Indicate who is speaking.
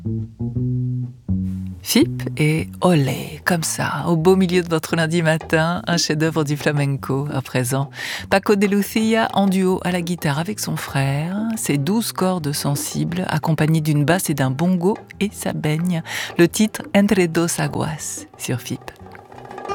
Speaker 1: FIP et Olé, comme ça, au beau milieu de votre lundi matin, un chef-d'œuvre du flamenco à présent. Paco de Lucia en duo à la guitare avec son frère, ses 12 cordes sensibles accompagnées d'une basse et d'un bongo et ça baigne. Le titre Entre dos aguas sur FIP.